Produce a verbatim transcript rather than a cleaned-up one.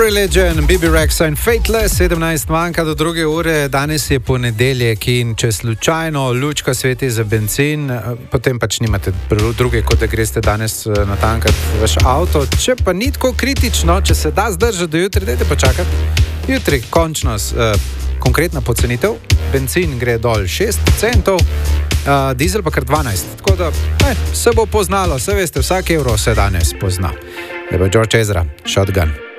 Religion, B B Rexa in Fateless, sedemnajst manjka do druge ure, danes je ponedeljek in če slučajno lučka sveti za bencin, potem pač nimate druge, kot da greste danes natankati vaš avto. Če pa ni tako kritično, če se da zdržati do jutri, dajte pa čakati. Jutri končno uh, konkretna pocenitev, bencin gre dol šest centov, uh, dizel pa kar dvanajst, tako da eh, se bo poznalo, se veste, vsak evro se danes pozna. Je pa George Ezra, Shotgun.